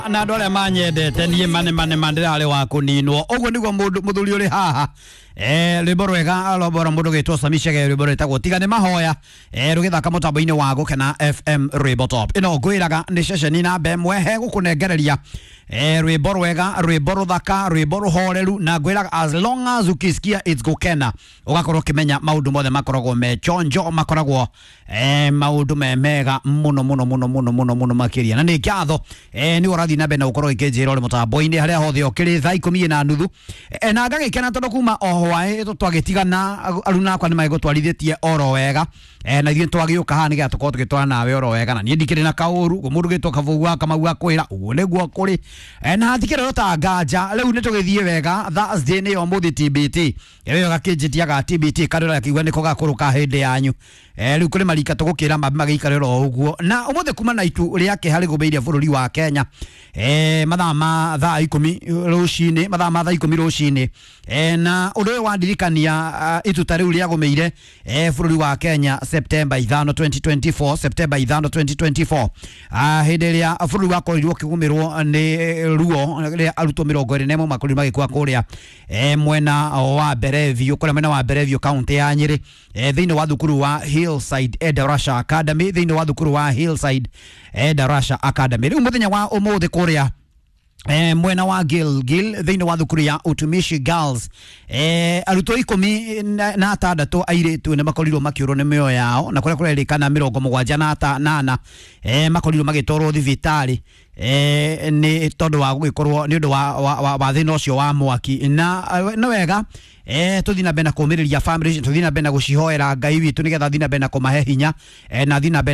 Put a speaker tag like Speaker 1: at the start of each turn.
Speaker 1: na ndole manyendete nie mane mandira wa kuninwo ogwo niguo muthuri uri haha rwimbo rwega robora mundu gitwo samishege rwimbo retagwo tigane mahoya rugithaka mutambo-ini wa gukena FM Rwimbo Top ino ngwiraga ni ceceni na mbemwe he gukunengereria rwimbo rwega rwimbo ruthaka rwimbo ruhoreru na ngwiraga as long as ukisikia it's gukena ugakorwo kimenya maundu mothe makoragwo me chonjo makoragwo maundu mega muno makiria na ni kiatho ni urathi na bena ukorwo ikinjira uri mutambo-ini haria hothe ukiri thaa 10:30 na ngagikena tondu kuma ohwae twagitigana aruna akwa ni magutwarithitie oro wega naithie twagiuka ha niga tukorwo tugitwara nawe oro wega na ni ndikire na kauru mundu gitwo kavuga kamauga kwira uguo niguo kuri na thikire rota nganja riu ni tugithie wega Thursday ni omuthi TBT yewe gakinjitia ga TBT kadora yakigwa niko gakuruka hindi yanyu riu kuri marika tugukira magikare ro uguo na umuthi kuma na itu riake hari gubeiria bururi wa Kenya mathaa ma thaa 10 rucini mathaa ma thaa 10 rucini na undu wa ndirikania ituta riu ria gumeire bururi wa Kenya September 5 2024 hindi ria bururi wa korirwo kigumirwo ni ruo ria aruto 21 makuri magikwa kuria mwena wa Berevio kuria mwena wa Berevio county ya Nyeri thiini wa thukuru wa Hillside Edarasha Academy thiini wa thukuru wa Hillside Edarasha Academy riu muthenya wa umuthi kuria mwena wa Gilgil thiini wa thukuru ya Utumishi Girls aruto 16 airitu ne makorirwo makiurwo ni mioyo yao na kuria kurerikana 78 makorirwo magitorwo thibitari ni tondu wa gugikorwo ni undu wa thina ucio wa mwaki na no wega tuthina bena kumiriria family tuthina bena gucihoera Ngai witu nigetha thina bena kumahe hinya na thina